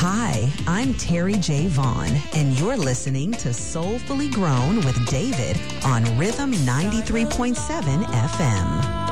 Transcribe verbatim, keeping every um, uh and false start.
Hi, I'm Terry J. Vaughn, and you're listening to Soulfully Grown with David on Rhythm ninety-three point seven F M.